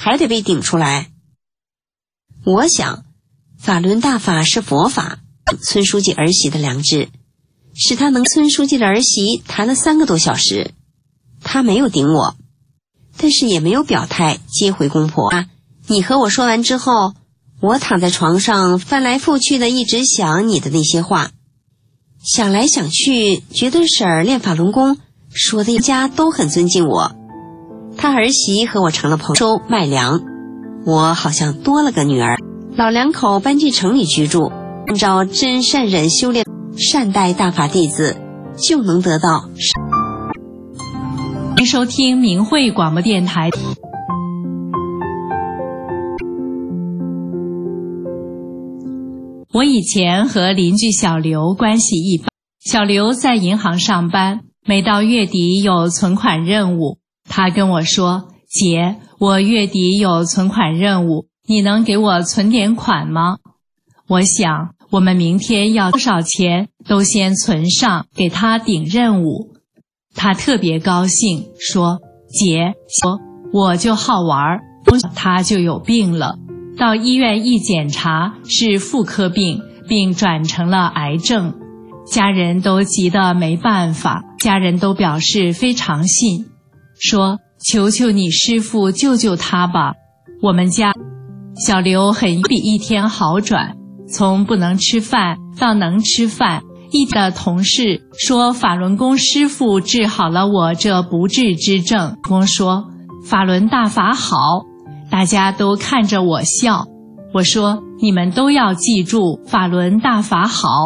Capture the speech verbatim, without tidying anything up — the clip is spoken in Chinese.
还得被顶出来。我想，法轮大法是佛法，村书记儿媳的良知，使他能村书记的儿媳谈了三个多小时。他没有顶我，但是也没有表态接回公婆。啊，你和我说完之后，我躺在床上翻来覆去的一直想你的那些话，想来想去，觉得婶儿练法轮功说的一家都很尊敬我。他儿媳和我成了朋友，收卖粮，我好像多了个女儿。老两口搬进城里居住，按照真善忍修炼，善待大法弟子，就能得到。 您收听明慧广播电台。我以前和邻居小刘关系一般，小刘在银行上班，每到月底有存款任务，他跟我说：姐，我月底有存款任务，你能给我存点款吗？我想我们明天要多少钱都先存上，给他顶任务。他特别高兴，说：姐，说我就好玩，他就有病了，到医院一检查是妇科病，并转成了癌症，家人都急得没办法，家人都表示非常信，说求求你师父救救他吧。我们家小刘很比一天好转，从不能吃饭到能吃饭。一的同事说法轮功师父治好了我这不治之症，公说法轮大法好，大家都看着我笑。我说你们都要记住法轮大法好。